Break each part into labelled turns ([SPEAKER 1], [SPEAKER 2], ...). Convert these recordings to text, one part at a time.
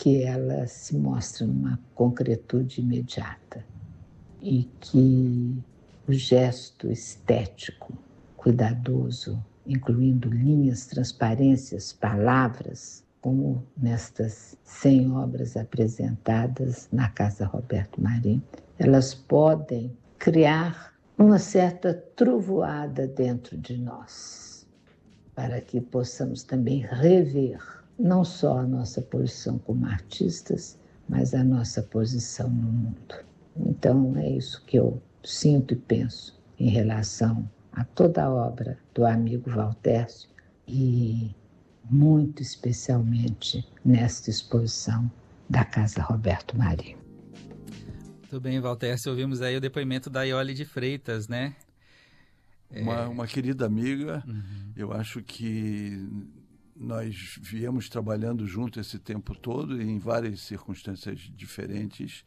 [SPEAKER 1] que ela se mostra numa concretude imediata e que o gesto estético, cuidadoso, incluindo linhas, transparências, palavras, como nestas 100 obras apresentadas na Casa Roberto Marinho, elas podem criar uma certa trovoada dentro de nós, para que possamos também rever não só a nossa posição como artistas, mas a nossa posição no mundo. Então, é isso que eu sinto e penso em relação a toda a obra do amigo Valtércio e, muito especialmente, nesta exposição da Casa Roberto Marinho.
[SPEAKER 2] Muito bem, Valtércio, ouvimos aí o depoimento da Iole de Freitas, né?
[SPEAKER 3] Uma querida amiga. Eu acho que nós viemos trabalhando junto esse tempo todo, em várias circunstâncias diferentes,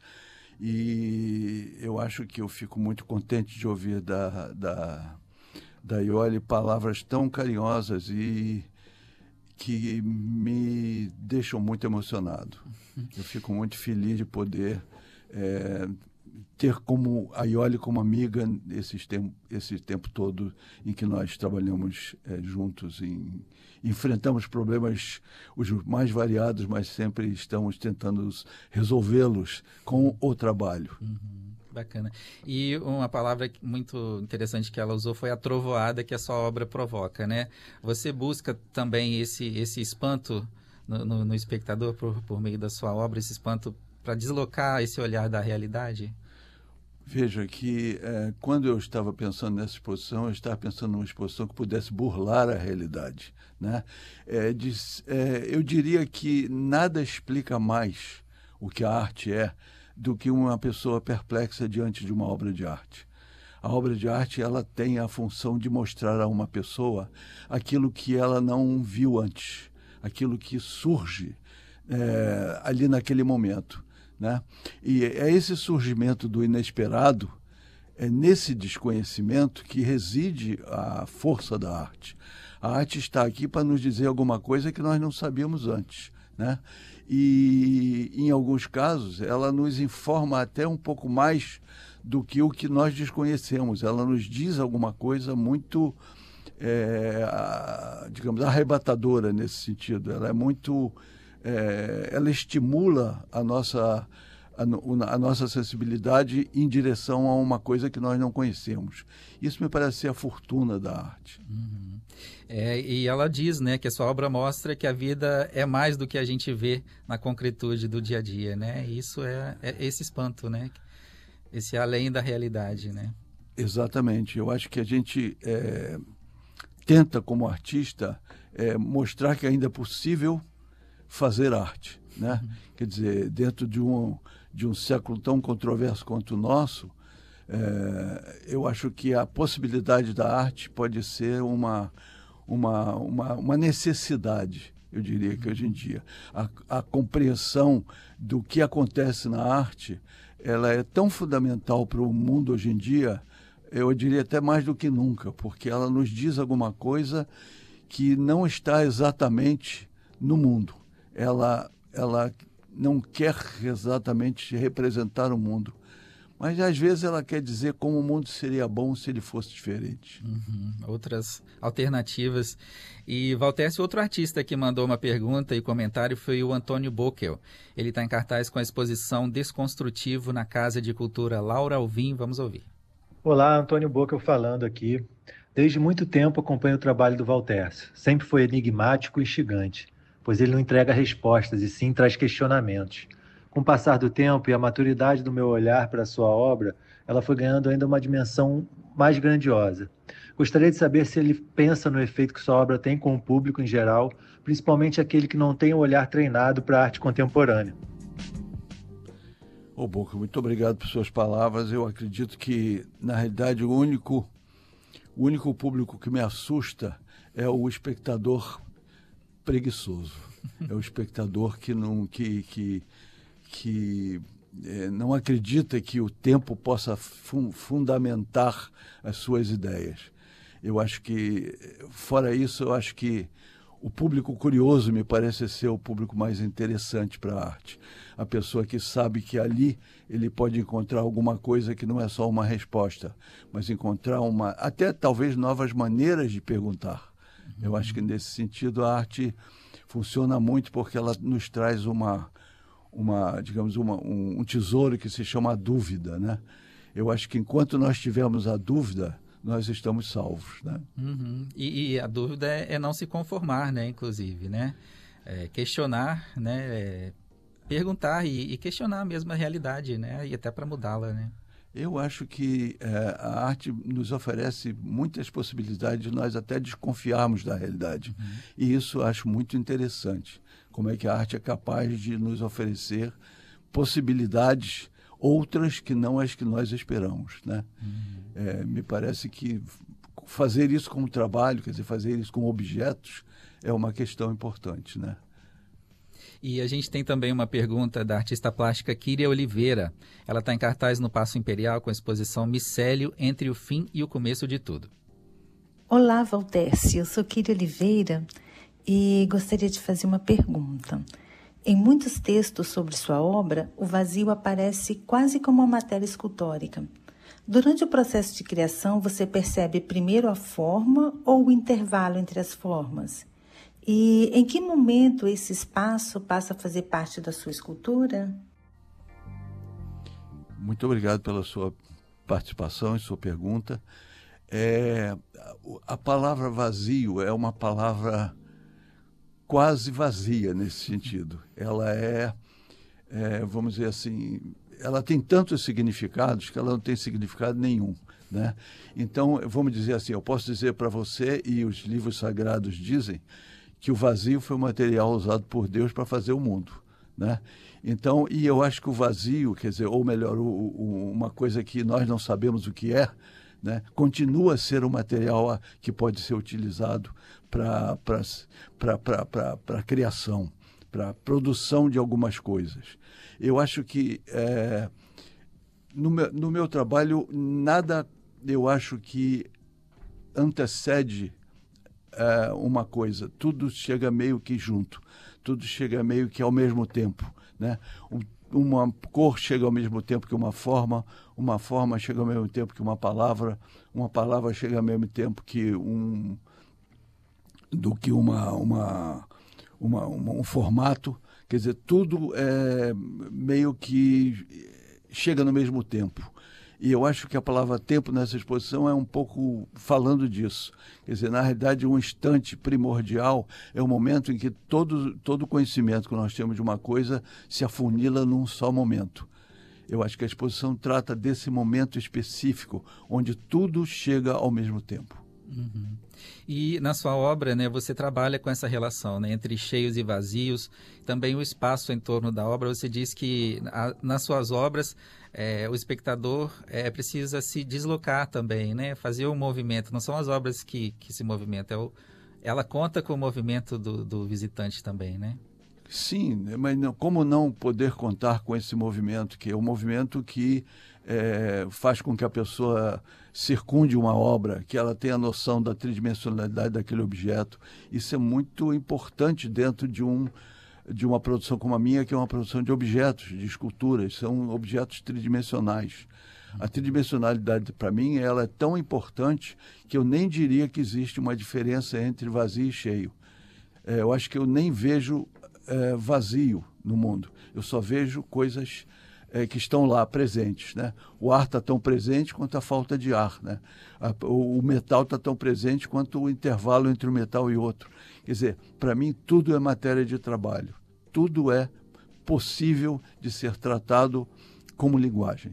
[SPEAKER 3] e eu acho que eu fico muito contente de ouvir da Iole palavras tão carinhosas e que me deixam muito emocionado. Eu fico muito feliz de poder ter como a Iole como amiga esse tempo todo em que nós trabalhamos juntos, enfrentamos problemas os mais variados, mas sempre estamos tentando resolvê-los com o trabalho.
[SPEAKER 2] Bacana. E uma palavra muito interessante que ela usou foi a trovoada que a sua obra provoca, né? Você busca também esse espanto no espectador por meio da sua obra, esse espanto para deslocar esse olhar da realidade?
[SPEAKER 3] Veja que quando eu estava pensando nessa exposição, eu estava pensando numa exposição que pudesse burlar a realidade, né? Eu diria que nada explica mais o que a arte é do que uma pessoa perplexa diante de uma obra de arte. A obra de arte, ela tem a função de mostrar a uma pessoa aquilo que ela não viu antes, aquilo que surge ali naquele momento, né? E é esse surgimento do inesperado, é nesse desconhecimento que reside a força da arte. A arte está aqui para nos dizer alguma coisa que nós não sabíamos antes, né? E, em alguns casos, ela nos informa até um pouco mais do que o que nós desconhecemos. Ela nos diz alguma coisa muito, digamos, arrebatadora nesse sentido. Ela é muito... ela estimula a nossa sensibilidade em direção a uma coisa que nós não conhecemos. Isso me parece ser a fortuna da arte.
[SPEAKER 2] E ela diz, né, que a sua obra mostra que a vida é mais do que a gente vê na concretude do dia a dia, né? Isso é esse espanto, né? Esse além da realidade, né?
[SPEAKER 3] Exatamente. Eu acho que a gente tenta, como artista, mostrar que ainda é possível fazer arte, né? Quer dizer, dentro de um século tão controverso quanto o nosso, eu acho que a possibilidade da arte pode ser uma necessidade, eu diria que hoje em dia. A compreensão do que acontece na arte, ela é tão fundamental para o mundo hoje em dia, eu diria até mais do que nunca, porque ela nos diz alguma coisa que não está exatamente no mundo. Ela não quer exatamente representar o mundo, mas às vezes ela quer dizer como o mundo seria bom se ele fosse diferente.
[SPEAKER 2] Outras alternativas. E, Valtércio, outro artista que mandou uma pergunta e comentário foi o Antônio Bockel. Ele está em cartaz com a exposição Desconstrutivo na Casa de Cultura Laura Alvim. Vamos ouvir.
[SPEAKER 4] Olá, Antônio Bockel falando aqui. Desde muito tempo acompanho o trabalho do Valtércio. Sempre foi enigmático e instigante, pois ele não entrega respostas e sim traz questionamentos. Com o passar do tempo e a maturidade do meu olhar para a sua obra, ela foi ganhando ainda uma dimensão mais grandiosa. Gostaria de saber se ele pensa no efeito que sua obra tem com o público em geral, principalmente aquele que não tem o olhar treinado para a arte contemporânea.
[SPEAKER 3] Bockel, muito obrigado por suas palavras. Eu acredito que, na realidade, o único público que me assusta é o espectador preguiçoso. É o espectador que não acredita que o tempo possa fundamentar as suas ideias. Eu acho que, fora isso, eu acho que O público curioso me parece ser o público mais interessante para a arte. A pessoa que sabe que ali ele pode encontrar alguma coisa que não é só uma resposta, mas encontrar até talvez novas maneiras de perguntar. Eu acho que nesse sentido a arte funciona muito porque ela nos traz digamos, um tesouro que se chama dúvida, né? Eu acho que enquanto nós tivermos a dúvida, nós estamos salvos, né?
[SPEAKER 2] Uhum. E a dúvida é não se conformar, né? Inclusive, né? Questionar, né? Perguntar e questionar mesmo a realidade, né? E até para mudá-la, né?
[SPEAKER 3] Eu acho que a arte nos oferece muitas possibilidades de nós até desconfiarmos da realidade. Uhum. E isso eu acho muito interessante. Como é que a arte é capaz de nos oferecer possibilidades outras que não as que nós esperamos, né? Uhum. Me parece que fazer isso como trabalho, quer dizer, fazer isso com objetos, é uma questão importante, né?
[SPEAKER 2] E a gente tem também uma pergunta da artista plástica Kíria Oliveira. Ela está em cartaz no Paço Imperial com a exposição Micélio, Entre o Fim e o Começo de Tudo.
[SPEAKER 5] Olá, Valtércio. Eu sou Kíria Oliveira e gostaria de fazer uma pergunta. Em muitos textos sobre sua obra, o vazio aparece quase como uma matéria escultórica. Durante o processo de criação, você percebe primeiro a forma ou o intervalo entre as formas? E em que momento esse espaço passa a fazer parte da sua escultura?
[SPEAKER 3] Muito obrigado pela sua participação e sua pergunta. A palavra vazio é uma palavra quase vazia nesse sentido. Ela vamos dizer assim, ela tem tantos significados que ela não tem significado nenhum, né? Então, vamos dizer assim, eu posso dizer para você, e os livros sagrados dizem, que o vazio foi o material usado por Deus para fazer o mundo, né? Então, e eu acho que o vazio, quer dizer, ou melhor, uma coisa que nós não sabemos o que é, né, continua a ser um material que pode ser utilizado para a criação, para a produção de algumas coisas. Eu acho que no meu trabalho, nada, eu acho que antecede uma coisa, tudo chega meio que junto, tudo chega meio que ao mesmo tempo, né? Uma cor chega ao mesmo tempo que uma forma chega ao mesmo tempo que uma palavra chega ao mesmo tempo que um formato, quer dizer, tudo meio que chega no mesmo tempo. E eu acho que a palavra tempo nessa exposição é um pouco falando disso. Quer dizer, na realidade, um instante primordial é o momento em que todo conhecimento que nós temos de uma coisa se afunila num só momento. Eu acho que a exposição trata desse momento específico, onde tudo chega ao mesmo tempo.
[SPEAKER 2] Uhum. E na sua obra, né, você trabalha com essa relação, né, entre cheios e vazios, também o espaço em torno da obra. Você diz que nas suas obras o espectador precisa se deslocar também, né, fazer um movimento. Não são as obras que se movimentam, ela conta com o movimento do visitante também, né?
[SPEAKER 3] Sim, mas como não poder contar com esse movimento, que é um movimento que faz com que a pessoa circunde uma obra, que ela tenha a noção da tridimensionalidade daquele objeto. Isso é muito importante dentro de uma produção como a minha, que é uma produção de objetos, de esculturas, são objetos tridimensionais. A tridimensionalidade, para mim, ela é tão importante que eu nem diria que existe uma diferença entre vazio e cheio. Eu acho que eu nem vejo vazio no mundo. Eu só vejo coisas que estão lá presentes, né? O ar está tão presente quanto a falta de ar, né? O metal está tão presente quanto o intervalo entre um metal e outro. Quer dizer, para mim, tudo é matéria de trabalho. Tudo é possível de ser tratado como linguagem.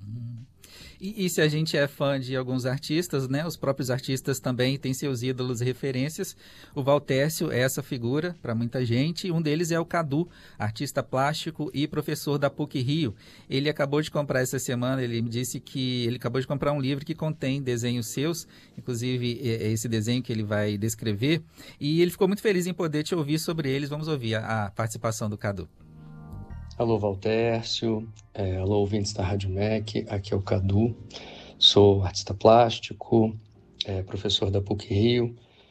[SPEAKER 2] E se a gente é fã de alguns artistas, né, os próprios artistas também têm seus ídolos e referências. O Valtércio é essa figura para muita gente. Um deles é o Cadu, artista plástico e professor da PUC-Rio. Ele acabou de comprar essa semana, ele me disse que ele acabou de comprar um livro que contém desenhos seus, inclusive esse desenho que ele vai descrever. E ele ficou muito feliz em poder te ouvir sobre eles. Vamos ouvir a participação do Cadu.
[SPEAKER 6] Alô, Valtércio, alô, ouvintes da Rádio MEC, aqui é o Cadu, sou artista plástico, professor da PUC-Rio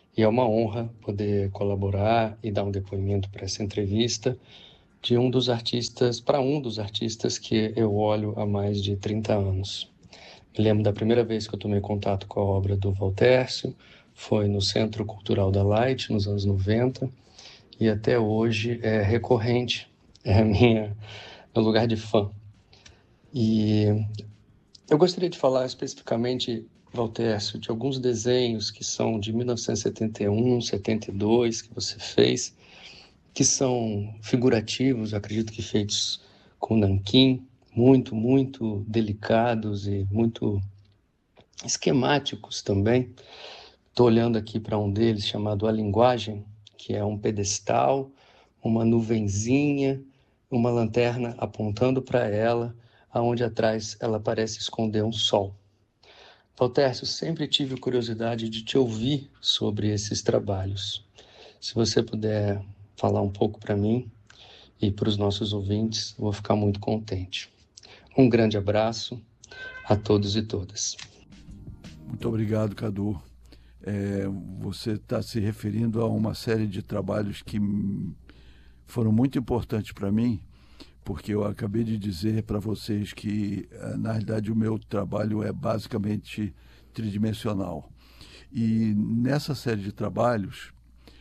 [SPEAKER 6] E é uma honra poder colaborar e dar um depoimento para essa entrevista de um dos artistas que eu olho há mais de 30 anos. Me lembro da primeira vez que eu tomei contato com a obra do Valtércio, foi no Centro Cultural da Light, nos anos 90, e até hoje é recorrente, é meu lugar de fã. E eu gostaria de falar especificamente, Valtércio, de alguns desenhos que são de 1971, 72, que você fez, que são figurativos, acredito que feitos com nanquim, muito delicados e muito esquemáticos também. Estou olhando aqui para um deles chamado A Linguagem, que é um pedestal, uma nuvenzinha, uma lanterna apontando para ela, aonde atrás ela parece esconder um sol. Valtércio, sempre tive curiosidade de te ouvir sobre esses trabalhos. Se você puder falar um pouco para mim e para os nossos ouvintes, vou ficar muito contente. Um grande abraço a todos e todas.
[SPEAKER 3] Muito obrigado, Cadu. Você está se referindo a uma série de trabalhos que foram muito importantes para mim, porque eu acabei de dizer para vocês que, na realidade, o meu trabalho é basicamente tridimensional. E nessa série de trabalhos,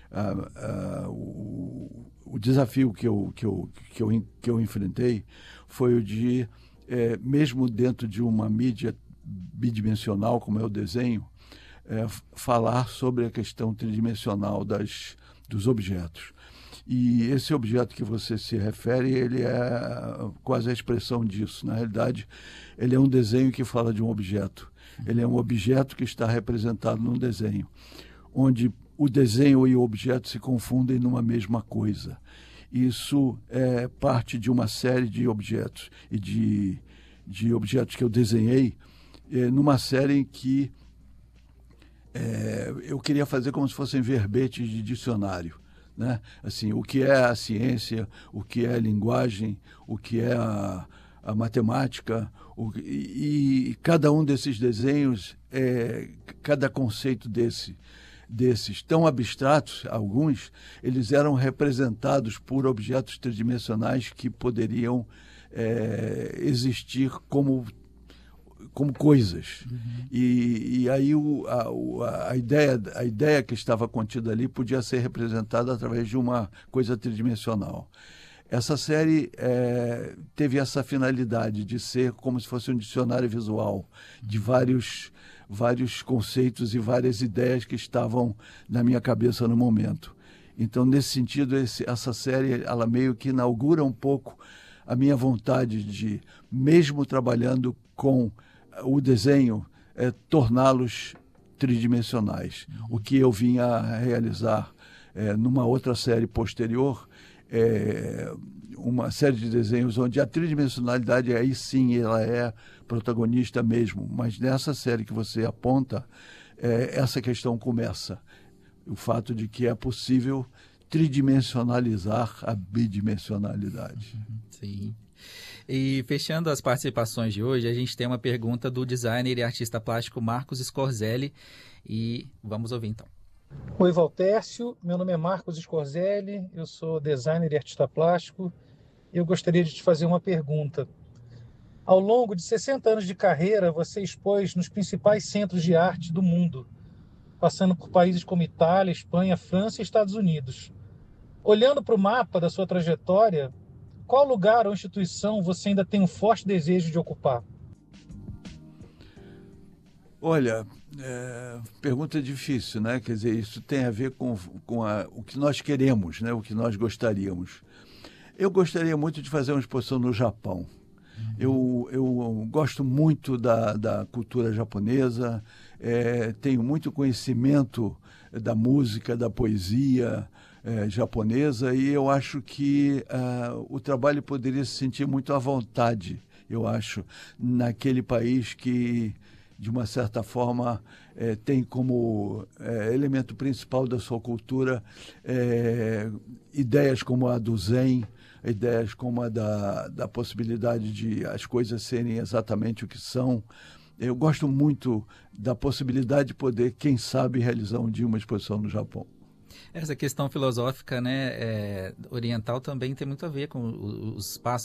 [SPEAKER 3] o desafio que eu enfrentei foi o de, mesmo dentro de uma mídia bidimensional, como é o desenho, falar sobre a questão tridimensional dos objetos. E esse objeto que você se refere, ele é quase a expressão disso. Na realidade, ele é um desenho que fala de um objeto. Ele é um objeto que está representado num desenho, onde o desenho e o objeto se confundem numa mesma coisa. Isso é parte de uma série de objetos e de objetos que eu desenhei numa série em que eu queria fazer como se fossem verbetes de dicionário, né? Assim, o que é a ciência, o que é a linguagem, o que é a matemática, e cada um desses desenhos, cada conceito desses tão abstratos, alguns, eles eram representados por objetos tridimensionais que poderiam existir como coisas. Uhum. E aí a ideia que estava contida ali podia ser representada através de uma coisa tridimensional. Essa série teve essa finalidade de ser como se fosse um dicionário visual de vários conceitos e várias ideias que estavam na minha cabeça no momento. Então, nesse sentido, essa série, ela meio que inaugura um pouco a minha vontade de, mesmo trabalhando com o desenho, torná-los tridimensionais. O que eu vim a realizar numa outra série posterior, uma série de desenhos onde a tridimensionalidade, aí sim, ela é protagonista mesmo. Mas nessa série que você aponta, essa questão começa. O fato de que é possível tridimensionalizar a bidimensionalidade.
[SPEAKER 2] Sim. E fechando as participações de hoje, a gente tem uma pergunta do designer e artista plástico Marcos Scorzelli, e vamos ouvir então.
[SPEAKER 7] Oi, Valtércio, meu nome é Marcos Scorzelli, eu sou designer e artista plástico, e eu gostaria de te fazer uma pergunta. Ao longo de 60 anos de carreira, você expôs nos principais centros de arte do mundo, passando por países como Itália, Espanha, França e Estados Unidos. Olhando para o mapa da sua trajetória, qual lugar ou instituição você ainda tem um forte desejo de ocupar?
[SPEAKER 3] Olha, pergunta difícil, né? Quer dizer, isso tem a ver com o que nós queremos, né? O que nós gostaríamos. Eu gostaria muito de fazer uma exposição no Japão. Eu gosto muito da cultura japonesa, tenho muito conhecimento da música, da poesia japonesa, e eu acho que o trabalho poderia se sentir muito à vontade, eu acho, naquele país que, de uma certa forma, tem como elemento principal da sua cultura ideias como a do Zen, ideias como a da possibilidade de as coisas serem exatamente o que são, Eu gosto muito da possibilidade de poder, quem sabe, realizar um dia uma exposição no Japão.
[SPEAKER 2] Essa questão filosófica, né, oriental também tem muito a ver com os passos